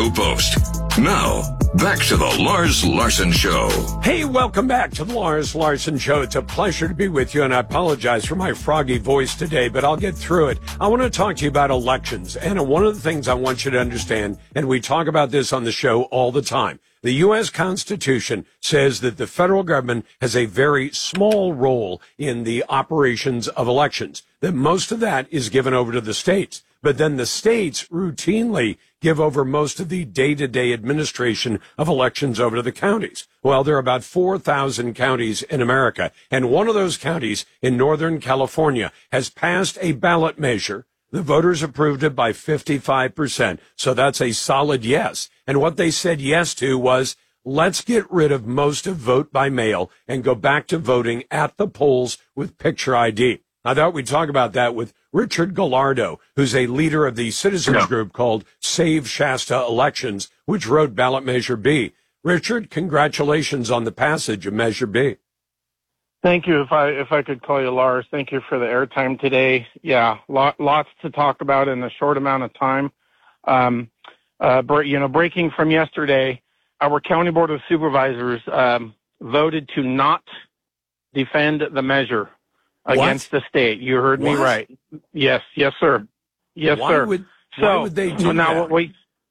Post. Now, back to the Lars Larson Show. Hey, welcome back to the Lars Larson Show. It's a pleasure to be with you, and I apologize for my froggy voice today, but I'll get through it. I want to talk to you about elections, and one of the things I want you to understand, and we talk about this on the show all the time, the U.S. Constitution says that the federal government has a very small role in the operations of elections, that most of that is given over to the states. But then the states routinely give over most of the day-to-day administration of elections over to the counties. Well, there are about 4,000 counties in America, and one of those counties in Northern California has passed a ballot measure. The voters approved it by 55%, so that's a solid yes. And what they said yes to was, let's get rid of most of vote by mail and go back to voting at the polls with picture ID. I thought we'd talk about that with Richard Gallardo, who's a leader of the citizens group called Save Shasta Elections, which wrote Ballot Measure B. Richard, congratulations on the passage of Measure B. Thank you. If I could call you Lars, thank you for the airtime today. Yeah, lots to talk about in a short amount of time. Breaking from yesterday, our County Board of Supervisors voted to not defend the measure against the state. You heard me right. Yes, sir. Yes, sir. Why would they do that?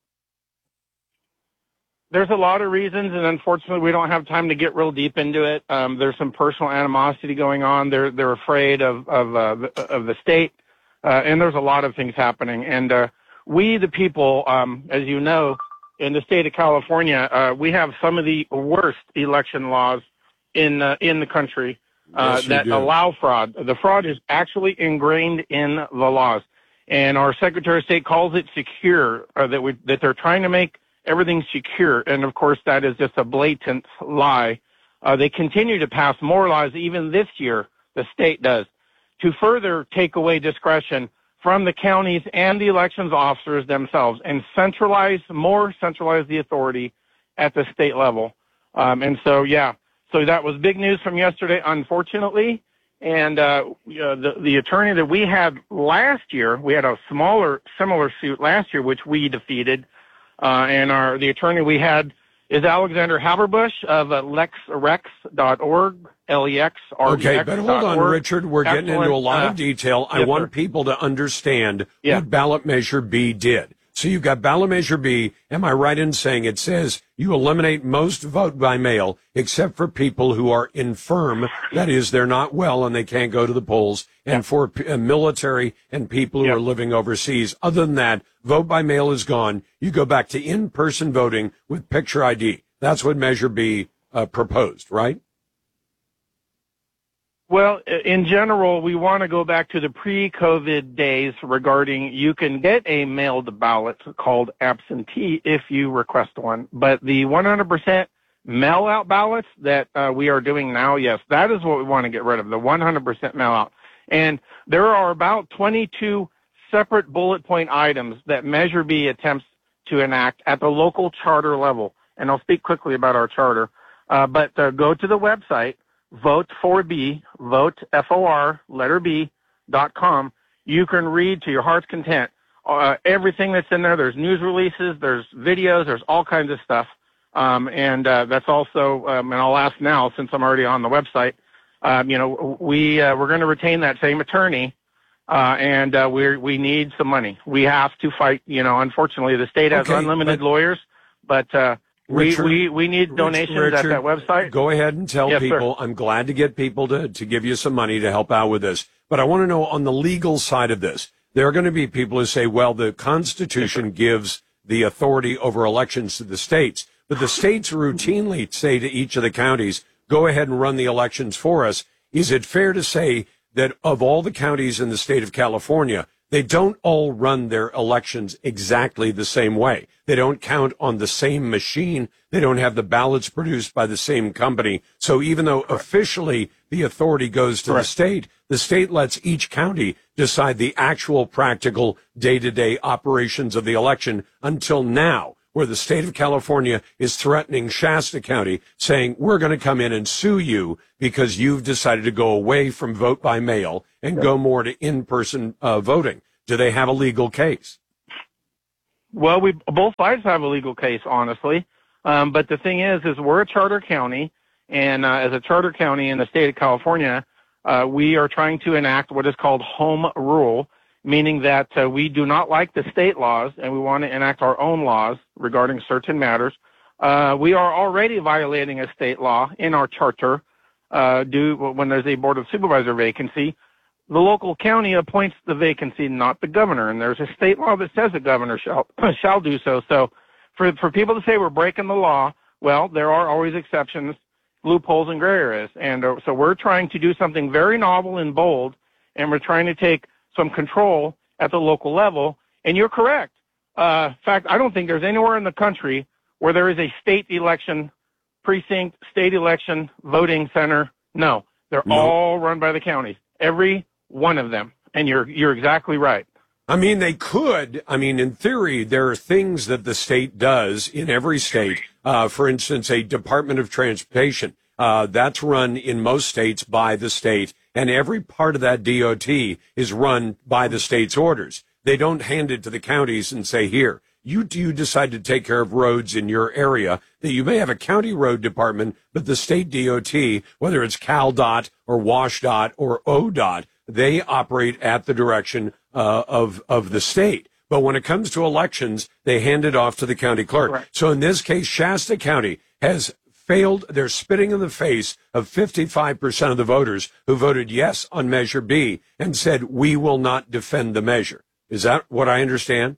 There's a lot of reasons, and unfortunately, we don't have time to get real deep into it. There's some personal animosity going on. They're afraid of the state, and there's a lot of things happening. And we, the people, as you know, in the state of California, we have some of the worst election laws in the country. That allow fraud. The fraud is actually ingrained in the laws, and our Secretary of State calls it secure. That they're trying to make everything secure, and of course that is just a blatant lie. They continue to pass more laws, even this year. The state does, to further take away discretion from the counties and the elections officers themselves, and centralize the authority at the state level. So that was big news from yesterday, unfortunately. And the attorney that we had last year, we had a similar suit last year, which we defeated. And the attorney we had is Alexander Haberbush of lexrex.org, L-E-X-R-E-X.org. Okay, but hold on, Richard. We're getting into a lot of detail. I want people to understand what Ballot Measure B did. So you've got Ballot Measure B. Am I right in saying it says you eliminate most vote by mail except for people who are infirm, that is, they're not well and they can't go to the polls, and for military and people who are living overseas. Other than that, vote by mail is gone. You go back to in-person voting with picture ID. That's what Measure B proposed, right? Well, in general, we want to go back to the pre-COVID days regarding you can get a mailed ballot called absentee if you request one. But the 100% mail-out ballots that we are doing now, yes, that is what we want to get rid of, the 100% mail-out. And there are about 22 separate bullet point items that Measure B attempts to enact at the local charter level. And I'll speak quickly about our charter. But go to the website, Vote for B, vote F-O-R, letter B.com. You can read to your heart's content everything that's in there. There's news releases, there's videos, there's all kinds of stuff. That's also, and I'll ask now since I'm already on the website, we're going to retain that same attorney, and we need some money. We have to fight, unfortunately the state has unlimited lawyers, but Richard, we need donations at that website. Go ahead and tell people. Sir. I'm glad to get people to give you some money to help out with this. But I want to know on the legal side of this, there are going to be people who say, well, the Constitution gives the authority over elections to the states, but the states routinely say to each of the counties, go ahead and run the elections for us. Is it fair to say that of all the counties in the state of California, they don't all run their elections exactly the same way? They don't count on the same machine. They don't have the ballots produced by the same company. So even though officially the authority goes to the state lets each county decide the actual practical day-to-day operations of the election until now, where the state of California is threatening Shasta County, saying, we're going to come in and sue you because you've decided to go away from vote by mail and go more to in-person voting. Do they have a legal case? Well, both sides have a legal case, honestly. But the thing is we're a charter county, and as a charter county in the state of California, we are trying to enact what is called home rule, meaning that we do not like the state laws, and we want to enact our own laws regarding certain matters. We are already violating a state law in our charter when there's a Board of Supervisor vacancy. The local county appoints the vacancy, not the governor, and there's a state law that says the governor shall do so. So for people to say we're breaking the law, well, there are always exceptions, loopholes, and gray areas. And so we're trying to do something very novel and bold, and we're trying to take some control at the local level. And you're correct. In fact, I don't think there's anywhere in the country where there is a state election precinct, state election voting center. No, they're all run by the counties. Every one of them. And you're exactly right. I mean, they could. I mean, in theory, there are things that the state does in every state. For instance, a Department of Transportation, that's run in most states by the state, and every part of that DOT is run by the state's orders. They don't hand it to the counties and say, here, you decide to take care of roads in your area, that you may have a county road department, but the state DOT, whether it's CalDOT or WashDOT or ODOT, they operate at the direction of the state. But when it comes to elections, they hand it off to the county clerk. Correct. So in this case, Shasta County has failed. They're spitting in the face of 55% of the voters who voted yes on Measure B and said, we will not defend the measure. Is that what I understand?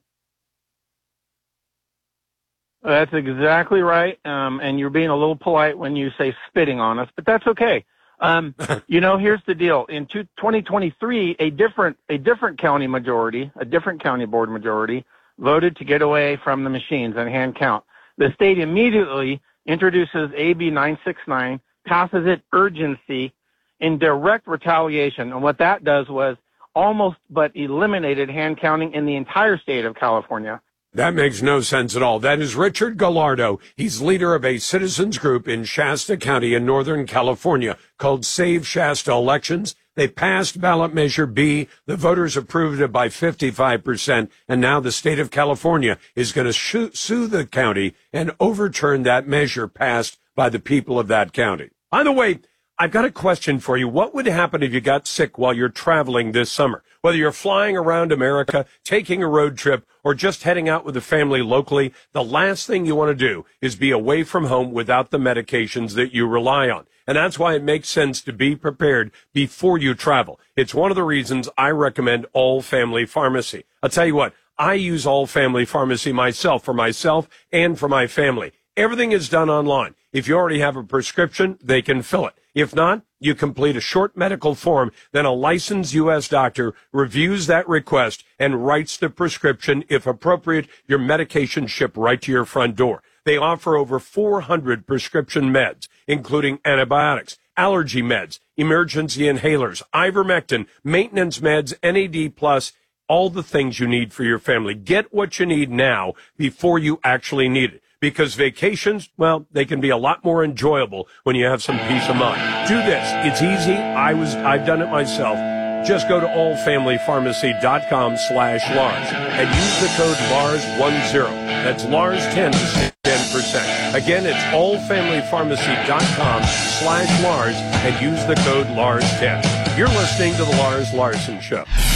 That's exactly right. And you're being a little polite when you say spitting on us, but that's okay. Here's the deal. In 2023, a different county majority, a different county board majority voted to get away from the machines and hand count. The state immediately introduces AB 969, passes it urgency in direct retaliation. And what that does was almost but eliminated hand counting in the entire state of California. That makes no sense at all. That is Richard Gallardo. He's leader of a citizens group in Shasta County in Northern California called Save Shasta Elections. They passed ballot measure B. The voters approved it by 55%. And now the state of California is going to sue the county and overturn that measure passed by the people of that county. By the way, I've got a question for you. What would happen if you got sick while you're traveling this summer? Whether you're flying around America, taking a road trip, or just heading out with the family locally, the last thing you want to do is be away from home without the medications that you rely on. And that's why it makes sense to be prepared before you travel. It's one of the reasons I recommend All Family Pharmacy. I'll tell you what, I use All Family Pharmacy myself, for myself and for my family. Everything is done online. If you already have a prescription, they can fill it. If not, you complete a short medical form, then a licensed U.S. doctor reviews that request and writes the prescription. If appropriate, your medication shipped right to your front door. They offer over 400 prescription meds, including antibiotics, allergy meds, emergency inhalers, ivermectin, maintenance meds, NAD+, all the things you need for your family. Get what you need now before you actually need it. Because vacations, well, they can be a lot more enjoyable when you have some peace of mind. Do this. It's easy. I've done it myself. Just go to allfamilypharmacy.com/Lars and use the code LARS10. That's LARS10 to save 10%. Again, it's allfamilypharmacy.com/Lars and use the code LARS10. You're listening to The Lars Larson Show.